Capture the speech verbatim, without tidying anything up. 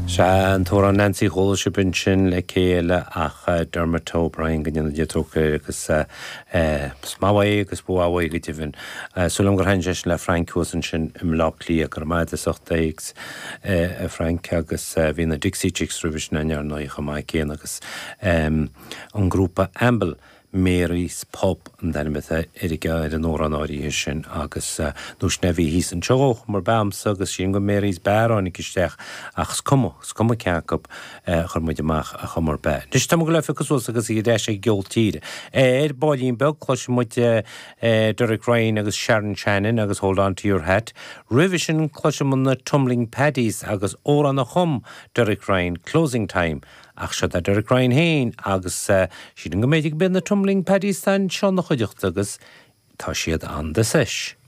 Sean tóra Nancy Holsh bin sin le céile ach Dermot O'Brien gan de tóca agus smáhaí agus buáhaí go tíhann. Sulam gur hain le Frank Wilson sin im lálí a gur maid is ochtaígs Frank agus hí na Dixie Chicks ruvis na near nó chumá céan agus an grúpa Amble Mary's Pub an denimime ige an nóra áí sin agus nús nehí hís an teoch mar bams agus sin go Mary's Barán isteach ach scumma scumma ceacab chur muid amach a chumar be. Dis tam go le ficusús agus i d sé geoltíide. Er bailín beg chluis muid Derek Ryan agus Sharon Shannon agus Hold On To Your Hat. Revision chluis na Tumbling Paddies agus óra na chum Derek Ryan Closing Time. Ach se a Derek Ryan hain agus uh, siad an go méidig bin na Tumbling Paddies tan seán na chuideocht agus tá siad an de seis.